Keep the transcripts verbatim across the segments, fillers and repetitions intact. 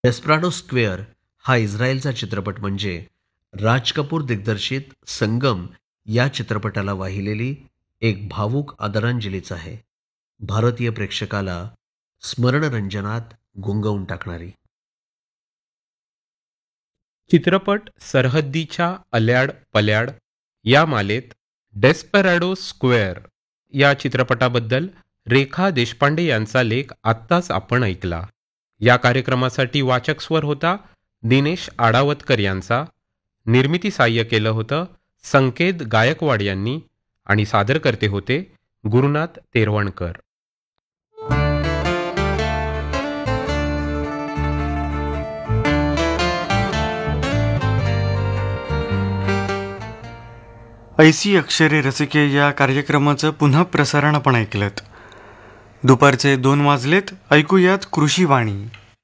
डेस्पराडो square हा इस्रायलचा चित्रपट म्हणजे राज कपूर दिग्दर्शित संगम या चित्रपटाला वाहिलेली एक भावूक आदरांजलीच आहे. भारतीय प्रेक्षकाला स्मरणरंजनात गुंगवून टाकणारी. चित्रपट सरहद्दीच्या अल्याड पल्याड या मालेत डेस्पराडो स्क्वेअर या चित्रपटाबद्दल रेखा देशपांडे यांचा लेख आत्ताच आपण ऐकला. या कार्यक्रमासाठी वाचक स्वर होता दिनेश आडावतकर यांचा. निर्मिती साह्य केलं होतं संकेत गायकवाड यांनी आणि सादर करते होते गुरुनाथ तेरवणकर. ऐसी अक्षरे रसिके या कार्यक्रमाचं पुन्हा प्रसारण आपण ऐकलंत. दुपारचे दोन वाजलेत. ऐकूयात कृषीवाणी.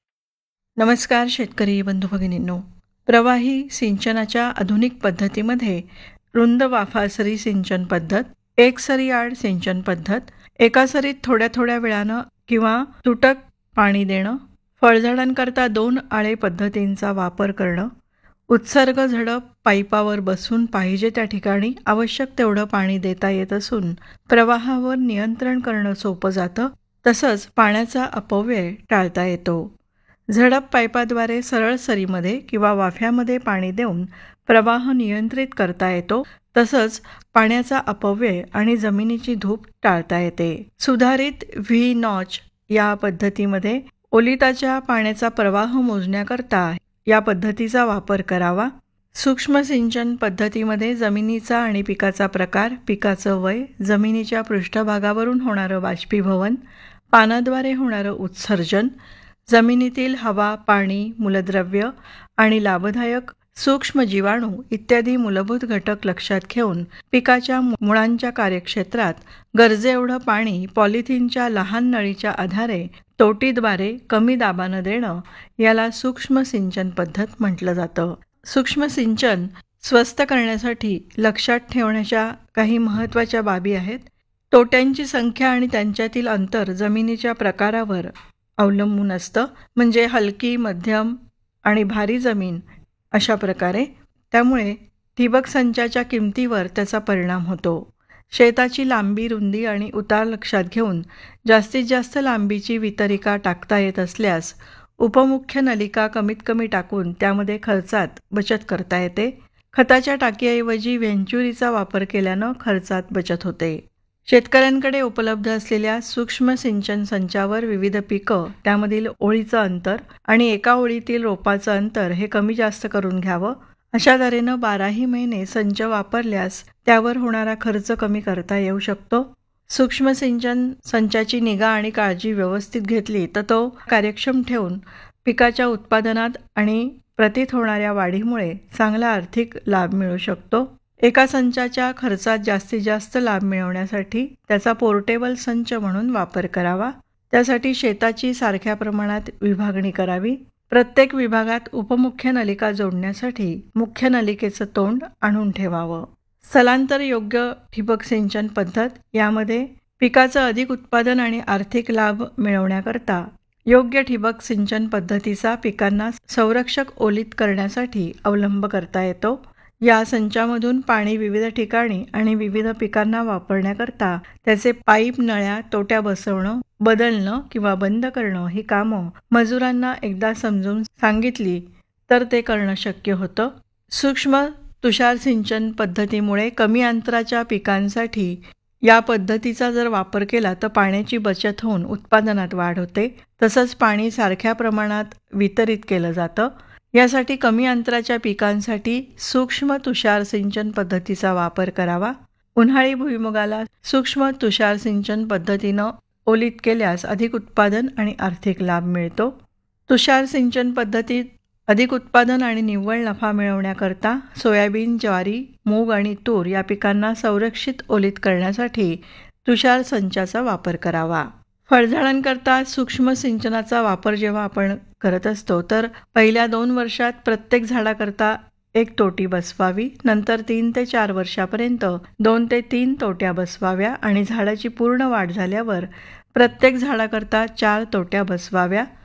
नमस्कार शेतकरी बंधू भगिनींनो. प्रवाही सिंचनाच्या आधुनिक पद्धतीमध्ये रुंद वाफासरी सिंचन पद्धत, एक सरी आड सिंचन पद्धत, एका सरीत थोड्या थोड्या वेळानं किंवा तुटक पाणी देणं, फळझाडांकरता दोन आळे पद्धतींचा वापर करणं, उत्सर्ग झडप पाईपावर बसून पाहिजे त्या ठिकाणी आवश्यक तेवढं पाणी देता येत असून प्रवाहावर नियंत्रण करणं सोपं जातं. तसंच पाण्याचा अपव्यय टाळता येतो. झडप पाईपाद्वारे सरळ सरीमध्ये किंवा वाफ्यामध्ये पाणी देऊन प्रवाह नियंत्रित करता येतो. तसंच पाण्याचा अपव्यय आणि जमिनीची धूप टाळता येते. सुधारित व्ही नॉच या पद्धतीमध्ये ओलिताच्या पाण्याचा प्रवाह मोजण्याकरता या पद्धतीचा वापर करावा. सूक्ष्म सिंचन पद्धतीमध्ये जमिनीचा आणि पिकाचा प्रकार, पिकाचं वय, जमिनीच्या पृष्ठभागावरून होणारं बाष्पीभवन, पानाद्वारे होणारं उत्सर्जन, जमिनीतील हवा, पाणी, मूलद्रव्य आणि लाभदायक सूक्ष्म जीवाणू इत्यादी मूलभूत घटक लक्षात घेऊन पिकाच्या मुळांच्या कार्यक्षेत्रात गरजेएवढं पाणी पॉलिथिनच्या लहान नळीच्या आधारे तोटीद्वारे कमी दाबानं देणं याला सूक्ष्म सिंचन पद्धत म्हटलं जातं. सूक्ष्म सिंचन स्वस्त करण्यासाठी लक्षात ठेवण्याच्या काही महत्त्वाच्या बाबी आहेत. तोट्यांची संख्या आणि त्यांच्यातील अंतर जमिनीच्या प्रकारावर अवलंबून असतं. म्हणजे हलकी, मध्यम आणि भारी जमीन अशा प्रकारे. त्यामुळे ठिबक संचाच्या किमतीवर त्याचा परिणाम होतो. शेताची लांबी, रुंदी आणि उतार लक्षात घेऊन जास्तीत जास्त लांबीची वितरिका टाकता येत असल्यास उपमुख्य नलिका कमीत कमी टाकून त्यामध्ये खर्चात बचत करता येते. खताच्या टाकीऐवजी व्हेंचुरीचा वापर केल्यानं खर्चात बचत होते. शेतकऱ्यांकडे उपलब्ध असलेल्या सूक्ष्म सिंचन संचावर विविध पिकं, त्यामधील ओळीचं अंतर आणि एका ओळीतील रोपाचं अंतर हे कमी जास्त करून घ्यावं. अशा तऱ्हेनं बाराही महिने संच वापरल्यास त्यावर होणारा खर्च कमी करता येऊ शकतो. सूक्ष्म सिंचन संचाची निगा आणि काळजी व्यवस्थित घेतली तर तो कार्यक्षम ठेवून पिकाच्या उत्पादनात आणि प्रतीत होणाऱ्या वाढीमुळे चांगला आर्थिक लाभ मिळू शकतो. एका संचाच्या खर्चात जास्तीत जास्त लाभ मिळवण्यासाठी त्याचा पोर्टेबल संच म्हणून वापर करावा. त्यासाठी शेताची सारख्या प्रमाणात विभागणी करावी. प्रत्येक विभागात उपमुख्य नलिका जोडण्यासाठी मुख्य नलिकेचं तोंड आणून ठेवावं. स्थलांतर योग्य ठिबक सिंचन पद्धत यामध्ये पिकाचं अधिक उत्पादन आणि आर्थिक लाभ मिळवण्याकरता योग्य ठिबक सिंचन पद्धतीचा पिकांना संरक्षक ओलीत करण्यासाठी अवलंब करता येतो. या संचामधून पाणी विविध ठिकाणी आणि विविध पिकांना वापरण्याकरता त्याचे पाईप, नळ्या, तोट्या बसवणं, बदलणं किंवा बंद करणं ही कामं मजुरांना एकदा समजून सांगितली तर ते करणं शक्य होतं. सूक्ष्म तुषार सिंचन पद्धतीमुळे कमी अंतराच्या पिकांसाठी या पद्धतीचा जर वापर केला तर पाण्याची बचत होऊन उत्पादनात वाढ होते. तसंच पाणी सारख्या प्रमाणात वितरित केलं जातं. यासाठी कमी अंतराच्या पिकांसाठी सूक्ष्म तुषार सिंचन पद्धतीचा वापर करावा. उन्हाळी भुईमुगाला सूक्ष्म तुषार सिंचन पद्धतीनं ओलीत केल्यास अधिक उत्पादन आणि आर्थिक लाभ मिळतो. तुषार सिंचन पद्धतीत अधिक उत्पादन आणि निव्वळ नफा मिळवण्याकरता सोयाबीन, ज्वारी, मूग आणि तूर या पिकांना संरक्षित ओलीत करण्यासाठी तुषार संचाचा वापर करावा. फळझाडांकरता सूक्ष्म सिंचनाचा वापर जेव्हा आपण करत असतो तर पहिल्या दोन वर्षात प्रत्येक झाडाकरता एक तोटी बसवावी. नंतर तीन ते चार वर्षापर्यंत दोन ते तीन तोट्या बसवाव्या आणि झाडाची पूर्ण वाढ झाल्यावर प्रत्येक झाडाकरता चार तोट्या बसवाव्या.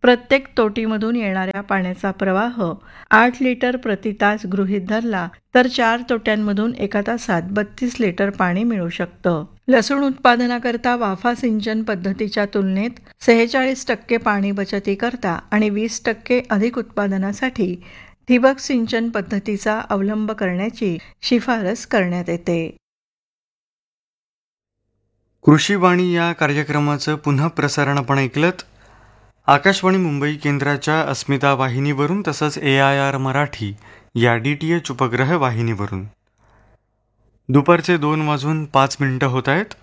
प्रत्येक तोटीमधून येणाऱ्या पाण्याचा प्रवाह आठ लिटर प्रति तास गृहीत धरला तर चार तोट्यांमधून एका तासात बत्तीस लिटर पाणी मिळू शकतं. लसूण उत्पादनाकरता वाफा सिंचन पद्धतीच्या तुलनेत सेहेचाळीस टक्के पाणी बचतीकरता आणि वीस टक्के अधिक उत्पादनासाठी ठिबक सिंचन पद्धतीचा अवलंब करण्याची शिफारस करण्यात येते. कृषीवाणी या कार्यक्रमाचं पुन्हा प्रसारण आपण ऐकलत आकाशवाणी मुंबई केंद्राच्या अस्मिता वाहिनीवरून तसंच ए आय आर मराठी या डी टी एच उपग्रह वाहिनीवरून. दुपारचे दोन वाजून पाच मिनिटं होत आहेत.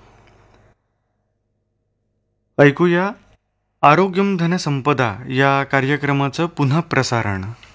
ऐकूया आरोग्यम धन संपदा या कार्यक्रमाचं पुन्हा प्रसारण.